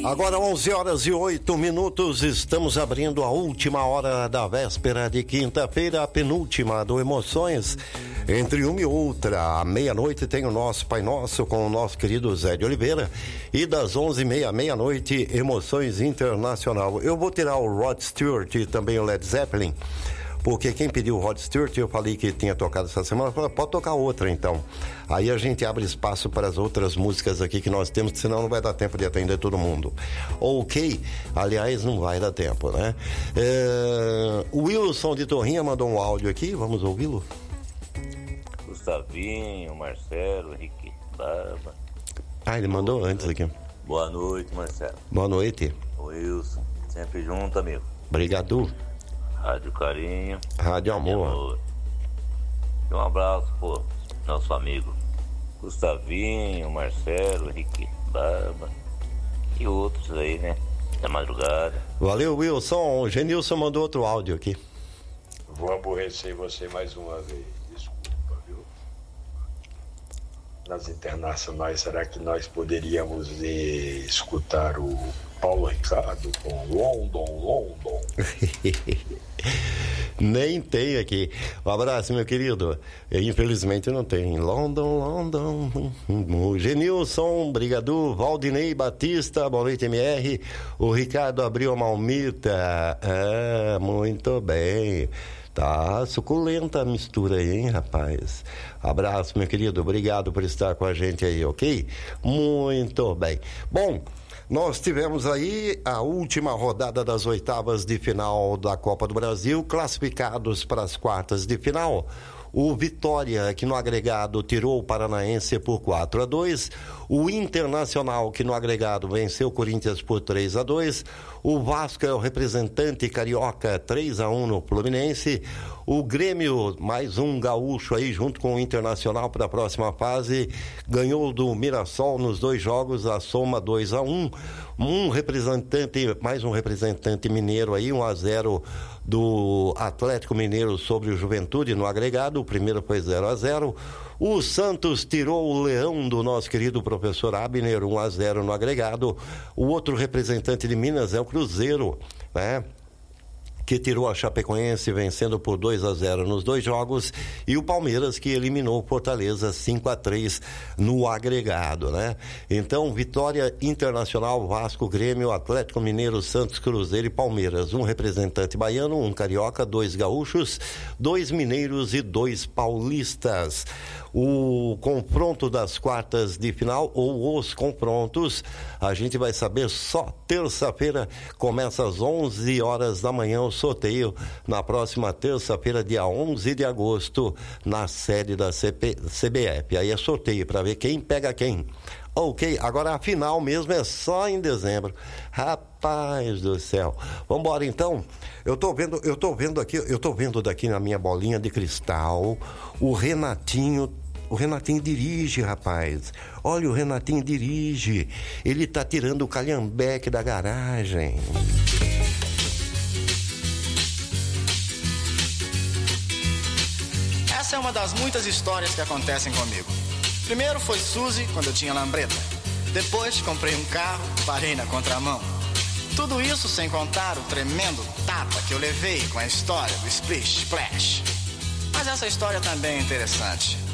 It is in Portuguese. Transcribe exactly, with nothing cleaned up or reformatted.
Agora onze horas e oito minutos, estamos abrindo a última hora da véspera de quinta-feira, a penúltima do Emoções. Entre uma e outra, à meia-noite tem o nosso Pai Nosso com o nosso querido Zé de Oliveira, e das onze e meia à meia-noite, Emoções Internacional. Eu vou tirar o Rod Stewart e também o Led Zeppelin, porque quem pediu o Rod Stewart, eu falei que tinha tocado essa semana, falei, pode tocar outra então. Aí a gente abre espaço para as outras músicas aqui que nós temos, senão não vai dar tempo de atender todo mundo. Ok? Aliás, não vai dar tempo, né? É... O Wilson de Torrinha mandou um áudio aqui, vamos ouvi-lo? Gustavinho, Marcelo, Henrique Barba. Ah, ele mandou antes aqui. Boa noite, Marcelo. Boa noite. Wilson, sempre junto, amigo. Obrigado. Rádio Carinho. Rádio Amor. amor. E um abraço, pô, nosso amigo Gustavinho, Marcelo, Henrique Barba e outros aí, né? Da madrugada. Valeu, Wilson. O Genilson mandou outro áudio aqui. Vou aborrecer você mais uma vez. Desculpa, viu? Nas internacionais, será que nós poderíamos eh, escutar o Paulo Ricardo com London, London? Nem tem aqui. Um abraço, meu querido. Infelizmente não tem. London, London. O Genilson, Brigadu, Valdinei Batista, boa noite, M R. O Ricardo abriu Malmita. Ah, muito bem. Tá suculenta a mistura aí, hein, rapaz? Abraço, meu querido. Obrigado por estar com a gente aí, ok? Muito bem. Bom, nós tivemos aí a última rodada das oitavas de final da Copa do Brasil, classificados para as quartas de final. O Vitória, que no agregado tirou o Paranaense por quatro a dois. O Internacional, que no agregado venceu o Corinthians por três a dois. O Vasco é o representante carioca, três a um no Fluminense. O Grêmio, mais um gaúcho aí, junto com o Internacional para a próxima fase, ganhou do Mirassol nos dois jogos, a soma dois a um. Um representante, mais um representante mineiro aí, um a zero do Atlético Mineiro sobre o Juventude no agregado. O primeiro foi zero a zero. O Santos tirou o Leão do nosso querido professor Abner, um a zero no agregado. O outro representante de Minas é o Cruzeiro, né? Que tirou a Chapecoense vencendo por dois a zero nos dois jogos, e o Palmeiras que eliminou o Fortaleza cinco a três no agregado, né? Então, Vitória, Internacional, Vasco, Grêmio, Atlético Mineiro, Santos, Cruzeiro e Palmeiras. Um representante baiano, um carioca, dois gaúchos, dois mineiros e dois paulistas. O confronto das quartas de final, ou os confrontos, a gente vai saber só terça-feira, começa às onze horas da manhã o sorteio, na próxima terça-feira, dia onze de agosto, na sede da C B F. Aí é sorteio para ver quem pega quem. Ok, agora a final mesmo é só em dezembro. Rapaz do céu. Vambora então. Eu tô vendo, eu tô vendo aqui, eu tô vendo daqui na minha bolinha de cristal, o Renatinho. O Renatinho dirige, rapaz. Olha, o Renatinho dirige. Ele tá tirando o calhambeque da garagem. Essa é uma das muitas histórias que acontecem comigo. Primeiro foi Suzy, quando eu tinha lambreta. Depois comprei um carro, parei na contramão. Tudo isso sem contar o tremendo tapa que eu levei com a história do Splish Splash. Mas essa história também é interessante.